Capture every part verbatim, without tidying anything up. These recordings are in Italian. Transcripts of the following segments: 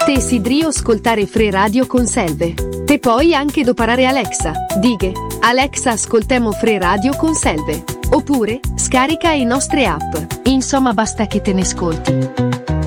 Te sidrio ascoltare Free Radio con Selve. Te puoi anche doparare Alexa. Dighe, Alexa ascoltemo Free Radio con Selve. Oppure, scarica i nostre app. Insomma, basta che te ne ascolti.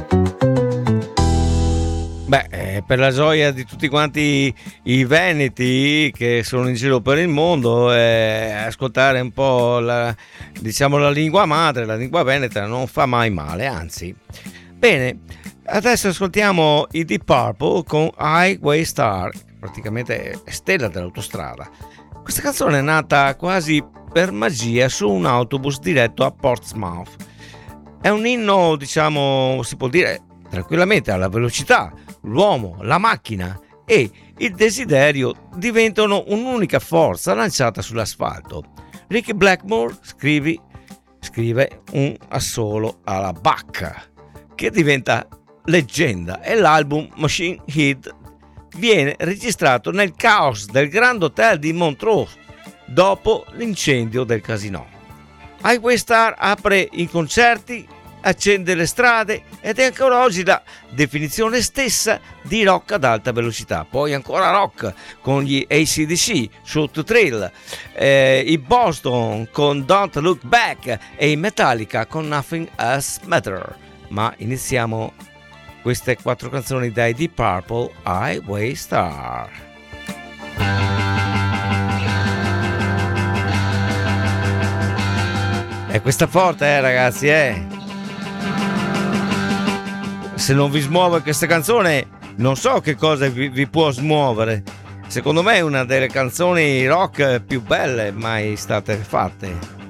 Beh, eh, per la gioia di tutti quanti i veneti che sono in giro per il mondo, eh, ascoltare un po' la, diciamo la lingua madre, la lingua veneta non fa mai male, anzi. Bene, adesso ascoltiamo i Deep Purple con Highway Star, praticamente stella dell'autostrada. Questa canzone è nata quasi per magia su un autobus diretto a Portsmouth. È un inno, diciamo, si può dire tranquillamente alla velocità. L'uomo, la macchina e il desiderio diventano un'unica forza lanciata sull'asfalto. Ricky Blackmore scrive, scrive un assolo alla Bach che diventa leggenda e l'album Machine Head viene registrato nel caos del Grand Hotel di Montreux dopo l'incendio del casinò. Highway Star apre i concerti, accende le strade ed è ancora oggi la definizione stessa di rock ad alta velocità. Poi ancora rock con gli A C D C, Shoot to Thrill, eh, i Boston con Don't Look Back e i Metallica con Nothing Else Matter. Ma iniziamo queste quattro canzoni dai Deep Purple, Highway Star. E questa forte, eh ragazzi, eh! Se non vi smuove questa canzone, non so che cosa vi, vi può smuovere. Secondo me è una delle canzoni rock più belle mai state fatte.